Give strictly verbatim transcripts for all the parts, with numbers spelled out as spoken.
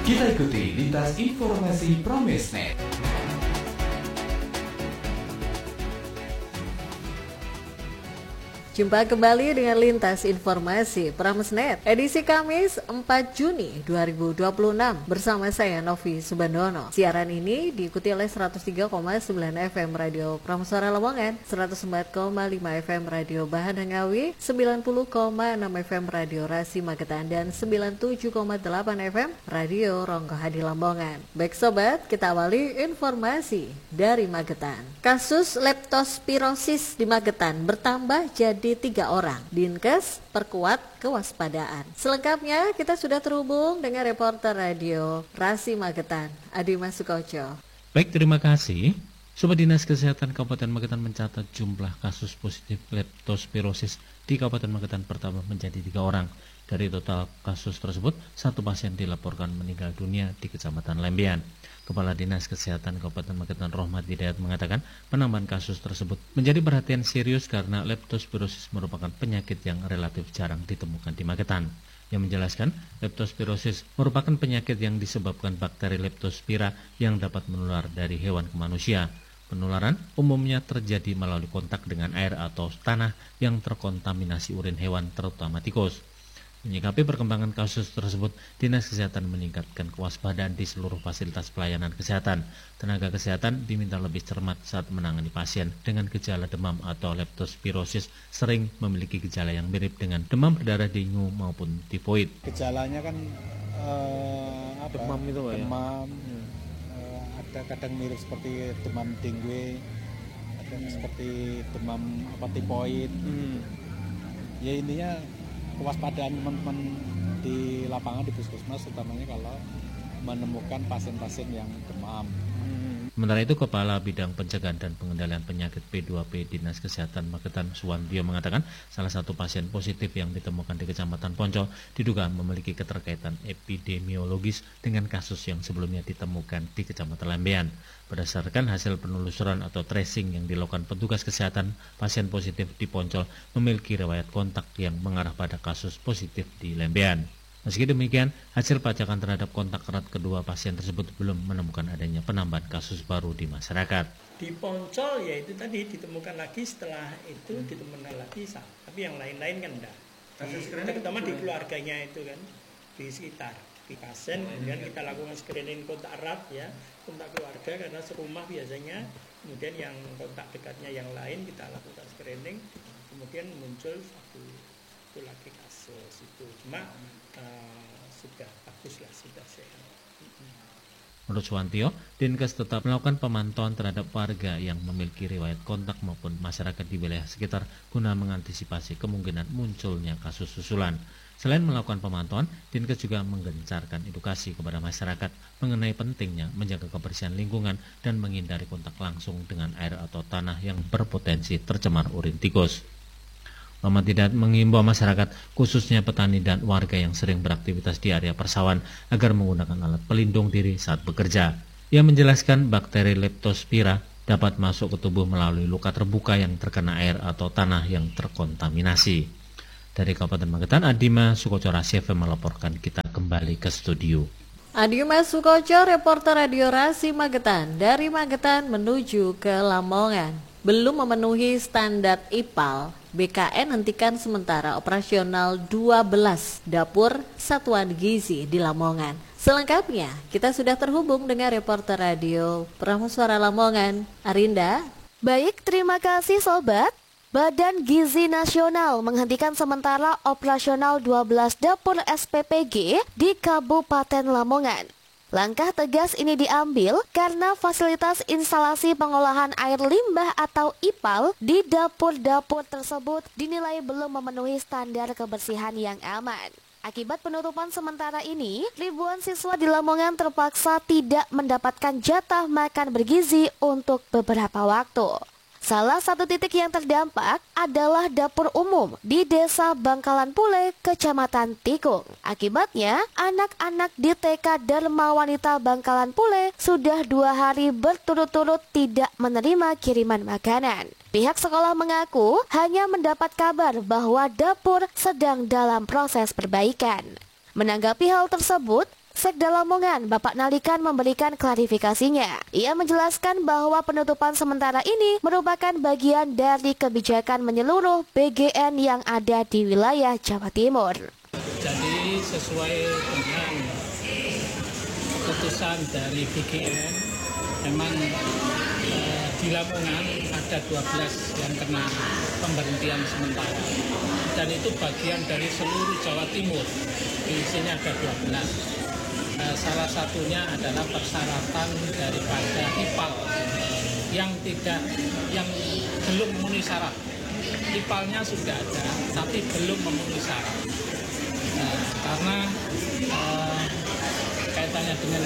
Kita ikuti lintas informasi Pramesnet. Jumpa kembali dengan Lintas Informasi Pramesnet edisi Kamis empat Juni dua ribu dua puluh enam bersama saya Novi Subandono. Siaran ini diikuti oleh seratus tiga koma sembilan F M Radio Prameswara Lamongan, seratus empat koma lima F M Radio Bahan Ngawi, sembilan puluh koma enam F M Radio Rasi Magetan, dan sembilan puluh tujuh koma delapan F M Radio Ronggo Hadi Lamongan. Baik sobat, kita awali informasi dari Magetan. Kasus leptospirosis di Magetan bertambah jadi tiga orang. Dinkes perkuat kewaspadaan. Selengkapnya kita sudah terhubung dengan reporter radio Rasi Magetan, Adima Sukoco. Baik, terima kasih. Sobat Dinas Kesehatan Kabupaten Magetan mencatat jumlah kasus positif leptospirosis di Kabupaten Magetan bertambah menjadi tiga orang. Dari total kasus tersebut, satu pasien dilaporkan meninggal dunia di Kecamatan Lembean. Kepala Dinas Kesehatan Kabupaten Magetan Rohmat Hidayat mengatakan penambahan kasus tersebut menjadi perhatian serius karena leptospirosis merupakan penyakit yang relatif jarang ditemukan di Magetan. Yang menjelaskan, leptospirosis merupakan penyakit yang disebabkan bakteri leptospira yang dapat menular dari hewan ke manusia. Penularan umumnya terjadi melalui kontak dengan air atau tanah yang terkontaminasi urin hewan, terutama tikus. Menyikapi perkembangan kasus tersebut, Dinas Kesehatan meningkatkan kewaspadaan di seluruh fasilitas pelayanan kesehatan. Tenaga kesehatan diminta lebih cermat saat menangani pasien dengan gejala demam atau leptospirosis sering memiliki gejala yang mirip dengan demam berdarah, dengue maupun tifoid. Gejalanya kan uh, apa? Demam itu Pak, demam, ya? uh, ada kadang mirip seperti demam dengue, kadang seperti demam apa tifoid. Hmm. Ya intinya kewaspadaan teman-teman di lapangan di puskesmas, utamanya kalau menemukan pasien-pasien yang demam. Sementara itu, Kepala Bidang Pencegahan dan Pengendalian Penyakit P dua P Dinas Kesehatan Magetan Suwantio mengatakan salah satu pasien positif yang ditemukan di Kecamatan Poncol diduga memiliki keterkaitan epidemiologis dengan kasus yang sebelumnya ditemukan di Kecamatan Lembean. Berdasarkan hasil penelusuran atau tracing yang dilakukan petugas kesehatan, pasien positif di Poncol memiliki riwayat kontak yang mengarah pada kasus positif di Lembean. Meski demikian, hasil pelacakan terhadap kontak erat kedua pasien tersebut belum menemukan adanya penambahan kasus baru di masyarakat. Di Poncol ya itu tadi ditemukan lagi, setelah itu ditemukan lagi, tapi yang lain-lain kan enggak. Terutama di keluarganya itu kan, di sekitar di pasien, kemudian kita lakukan screening kontak erat ya, kontak keluarga karena serumah biasanya, kemudian yang kontak dekatnya yang lain kita lakukan screening, kemudian muncul satu, satu lagi kasus itu, cuma uh, sudah bagus lah, sudah sehat. Menurut Suwantio, Dinkes tetap melakukan pemantauan terhadap warga yang memiliki riwayat kontak maupun masyarakat di wilayah sekitar guna mengantisipasi kemungkinan munculnya kasus susulan. Selain melakukan pemantauan, Dinkes juga menggencarkan edukasi kepada masyarakat mengenai pentingnya menjaga kebersihan lingkungan dan menghindari kontak langsung dengan air atau tanah yang berpotensi tercemar urin tikus. Rohmat Hidayat mengimbau masyarakat, khususnya petani dan warga yang sering beraktivitas di area persawahan agar menggunakan alat pelindung diri saat bekerja. Ia menjelaskan bakteri leptospira dapat masuk ke tubuh melalui luka terbuka yang terkena air atau tanah yang terkontaminasi. Dari Kabupaten Magetan, Adima Sukoco Rasi F M melaporkan. Kita kembali ke studio. Adima Sukoco, reporter Radio Rasi Magetan. Dari Magetan menuju ke Lamongan. Belum memenuhi standar I P A L, B K N hentikan sementara operasional dua belas dapur satuan gizi di Lamongan. Selengkapnya, kita sudah terhubung dengan reporter radio Prameswara Lamongan, Arinda. Baik, terima kasih sobat. Badan Gizi Nasional menghentikan sementara operasional dua belas dapur S P P G di Kabupaten Lamongan. Langkah tegas ini diambil karena fasilitas instalasi pengolahan air limbah atau I P A L di dapur-dapur tersebut dinilai belum memenuhi standar kebersihan yang aman. Akibat penutupan sementara ini, ribuan siswa di Lamongan terpaksa tidak mendapatkan jatah makan bergizi untuk beberapa waktu. Salah satu titik yang terdampak adalah dapur umum di Desa Bangkalan Pule, Kecamatan Tikung. Akibatnya, anak-anak di T K Dharma Wanita Bangkalan Pule sudah dua hari berturut-turut tidak menerima kiriman makanan. Pihak sekolah mengaku hanya mendapat kabar bahwa dapur sedang dalam proses perbaikan. Menanggapi hal tersebut, Sekda Lamongan, Bapak Nalikan memberikan klarifikasinya. Ia menjelaskan bahwa penutupan sementara ini merupakan bagian dari kebijakan menyeluruh B G N yang ada di wilayah Jawa Timur. Jadi sesuai dengan keputusan dari B G N, memang eh, di Lamongan ada dua belas yang kena pemberhentian sementara. Dan itu bagian dari seluruh Jawa Timur. Di sini ada dua belas. Eh, salah satunya adalah persyaratan daripada I P A L yang tidak, yang belum memenuhi syarat. I P A L-nya sudah ada, tapi belum memenuhi syarat. Nah, karena eh, kaitannya dengan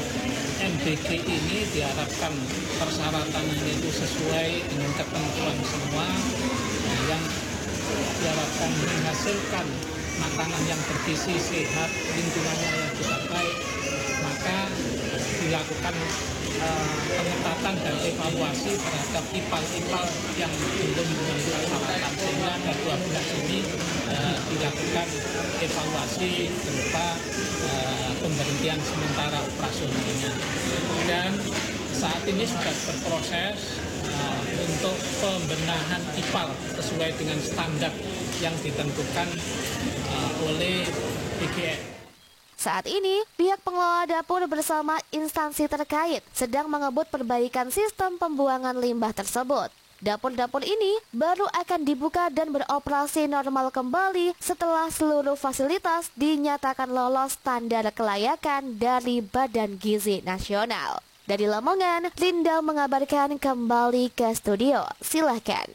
M B G ini diharapkan persyaratannya itu sesuai dengan ketentuan semua, nah, yang diharapkan menghasilkan makanan yang bergizi, sehat, lingkungannya yang juga baik, maka dilakukan uh, pengetatan dan evaluasi terhadap I P A L-I P A L yang belum memenuhi persyaratan, sehingga ada dua belas ini uh, dilakukan evaluasi berupa uh, pemberhentian sementara operasionalnya. Dan saat ini sudah berproses uh, untuk pembenahan I P A L sesuai dengan standar yang ditentukan uh, oleh B G N. Saat ini, pihak pengelola dapur bersama instansi terkait sedang mengebut perbaikan sistem pembuangan limbah tersebut. Dapur-dapur ini baru akan dibuka dan beroperasi normal kembali setelah seluruh fasilitas dinyatakan lolos standar kelayakan dari Badan Gizi Nasional. Dari Lamongan, Linda mengabarkan kembali ke studio. Silakan.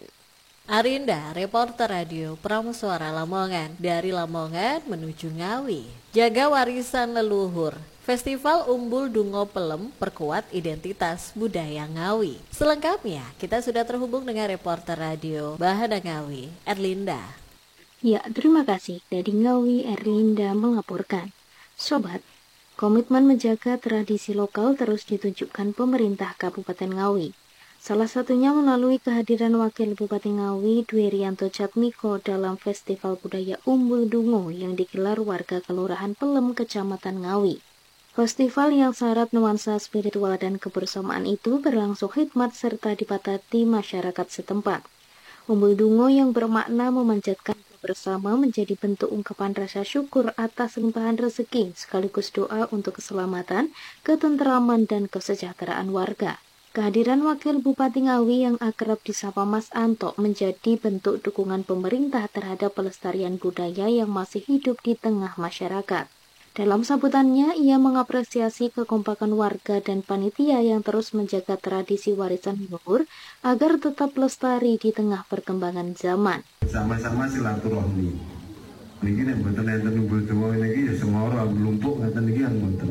Arinda, reporter radio Pramusuara Lamongan. Dari Lamongan menuju Ngawi. Jaga warisan leluhur. Festival Umbul Dungo Pelem perkuat identitas budaya Ngawi. Selengkapnya, kita sudah terhubung dengan reporter radio Bahana Ngawi, Erlinda. Ya, terima kasih. Dari Ngawi, Erlinda melaporkan. Sobat, komitmen menjaga tradisi lokal terus ditunjukkan pemerintah Kabupaten Ngawi. Salah satunya melalui kehadiran Wakil Bupati Ngawi, Dwi Rianto Jatmiko dalam Festival Budaya Umbul Dungo yang digelar warga Kelurahan Pelem, Kecamatan Ngawi. Festival yang syarat nuansa spiritual dan kebersamaan itu berlangsung hikmat serta dipatati masyarakat setempat. Umbul Dungo yang bermakna memanjatkan bersama menjadi bentuk ungkapan rasa syukur atas limpahan rezeki sekaligus doa untuk keselamatan, ketenteraman, dan kesejahteraan warga. Kehadiran Wakil Bupati Ngawi yang akrab disapa Mas Anto menjadi bentuk dukungan pemerintah terhadap pelestarian budaya yang masih hidup di tengah masyarakat. Dalam sambutannya, ia mengapresiasi kekompakan warga dan panitia yang terus menjaga tradisi warisan leluhur agar tetap lestari di tengah perkembangan zaman. Sama-sama silaturahmi. Niki nek mboten enten umbul donga niki ya semoro mlumpuk ngeten niki yang mboten.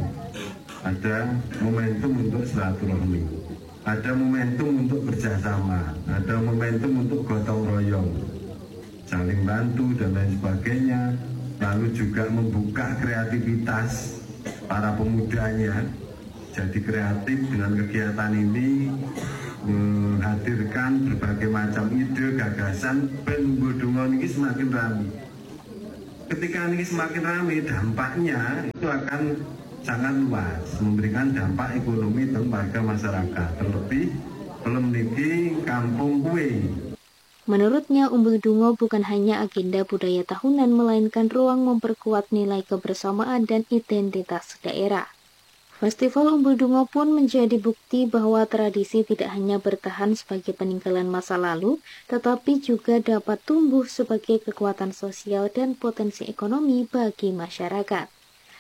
Ada momentum untuk silaturahmi. Ada momentum untuk kerjasama, ada momentum untuk gotong royong, saling bantu dan lain sebagainya. Lalu juga membuka kreativitas para pemudanya, jadi kreatif dengan kegiatan ini, menghadirkan berbagai macam ide, gagasan, ben Umbul Dungo ini semakin ramai. Ketika ini semakin ramai, dampaknya itu akan sangat luas, memberikan dampak ekonomi dan warga masyarakat, terlebih belum niki kampung kue. Menurutnya, Umbul Dungo bukan hanya agenda budaya tahunan, melainkan ruang memperkuat nilai kebersamaan dan identitas daerah. Festival Umbul Dungo pun menjadi bukti bahwa tradisi tidak hanya bertahan sebagai peninggalan masa lalu, tetapi juga dapat tumbuh sebagai kekuatan sosial dan potensi ekonomi bagi masyarakat.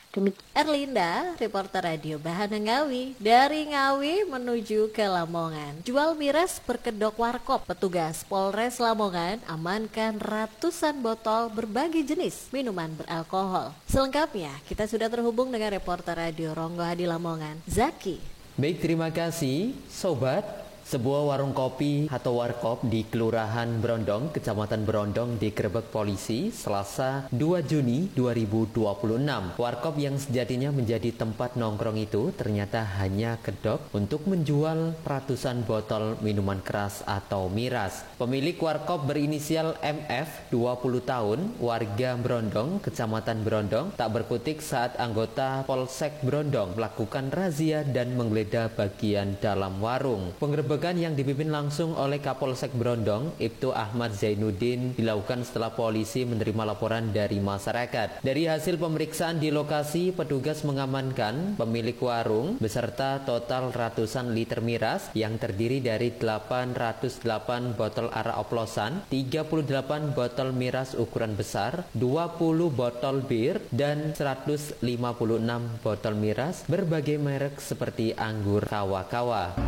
Erlinda, reporter radio Bahana Ngawi. Dari Ngawi menuju ke Lamongan. Jual miras berkedok warkop. Petugas Polres Lamongan amankan ratusan botol berbagai jenis minuman beralkohol. Selengkapnya, kita sudah terhubung dengan reporter radio Ronggo Hadi Lamongan, Zaki. Baik, terima kasih Sobat. Sebuah warung kopi atau warkop di Kelurahan Brondong, Kecamatan Brondong digerebek polisi Selasa dua Juni dua ribu dua puluh enam. Warkop yang sejatinya menjadi tempat nongkrong itu ternyata hanya kedok untuk menjual ratusan botol minuman keras atau miras. Pemilik warkop berinisial M F, dua puluh tahun, warga Brondong, Kecamatan Brondong, tak berkutik saat anggota Polsek Brondong melakukan razia dan menggeledah bagian dalam warung. Penggerebekan yang dipimpin langsung oleh Kapolsek Brondong, Ibtu Ahmad Zainuddin, dilakukan setelah polisi menerima laporan dari masyarakat. Dari hasil pemeriksaan di lokasi, petugas mengamankan pemilik warung beserta total ratusan liter miras yang terdiri dari delapan ratus delapan botol arak oplosan, tiga puluh delapan botol miras ukuran besar, dua puluh botol bir, dan seratus lima puluh enam botol miras berbagai merek seperti anggur kawa-kawa.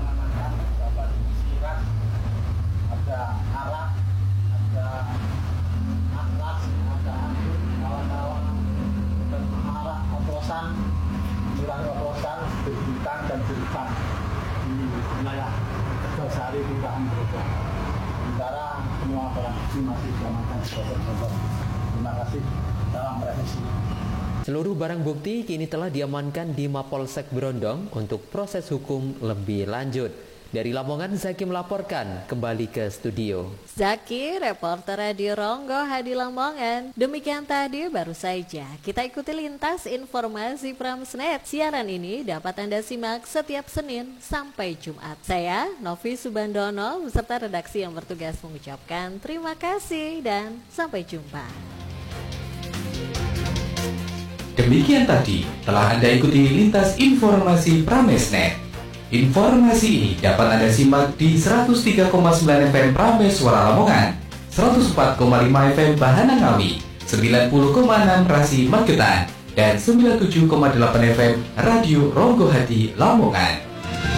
Ada arak, ada atlas, ada anggur, kawan-kawan, dan arak oplosan, miras oplosan, berhutang dan berhutang di wilayah Tegasari, Kelurahan Brondong. Sementara semua barang bukti masih diamankan di Polsek Brondong. Terima kasih. Salam revisi. Seluruh barang bukti kini telah diamankan di Mapolsek Brondong untuk proses hukum lebih lanjut. Dari Lamongan, Zaki melaporkan. Kembali ke studio. Zaki, reporter Radio Ronggo Hadi Lamongan. Demikian tadi baru saja kita ikuti lintas informasi Pramesnet. Siaran ini dapat Anda simak setiap Senin sampai Jumat. Saya Novi Subandono beserta redaksi yang bertugas mengucapkan terima kasih dan sampai jumpa. Demikian tadi telah Anda ikuti lintas informasi Pramesnet. Informasi ini dapat Anda simak di seratus tiga koma sembilan F M Prames Suara Lamongan, seratus empat koma lima F M Bahana Ngawi, sembilan puluh koma enam Rasi Magetan, dan sembilan puluh tujuh koma delapan F M Radio Ronggo Hadi Lamongan.